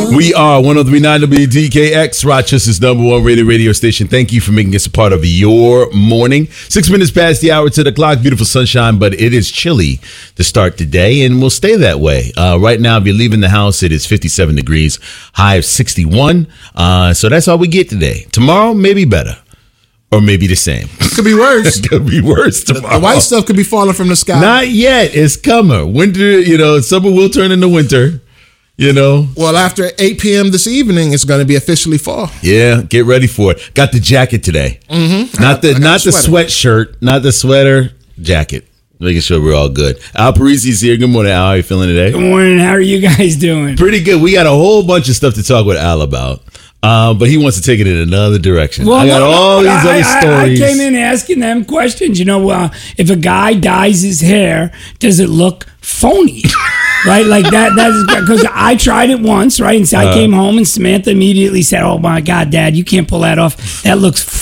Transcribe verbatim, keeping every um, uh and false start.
We are one oh three point nine W D K X, Rochester's number one rated radio station. Thank you for making us a part of your morning. Six minutes past the hour to the clock. Beautiful sunshine, but it is chilly to start the day, and we'll stay that way. Uh, right now, if you're leaving the house, it is fifty-seven degrees, high of sixty-one. Uh, so that's all we get today. Tomorrow, maybe better. Or maybe the same. Could be worse. Could be worse tomorrow. The, the white stuff could be falling from the sky. Not yet. It's coming. Winter, you know, summer will turn into winter. You know, well, after eight p.m. this evening, it's going to be officially fall. Yeah, get ready for it. Got the jacket today. Mm-hmm. Not the I, I not the sweater. sweatshirt, not the sweater, jacket. Making sure we're all good. Al Parisi's here. Good morning, Al. How are you feeling today? Good morning. How are you guys doing? Pretty good. We got a whole bunch of stuff to talk with Al about. Uh, but he wants to take it in another direction. Well, I got no, all no, these I, other stories. I, I came in asking them questions. You know, uh, if a guy dyes his hair, does it look phony? Right? Like that. That's because I tried it once, right? And so I uh, came home and Samantha immediately said, "Oh my God, Dad, you can't pull that off. That looks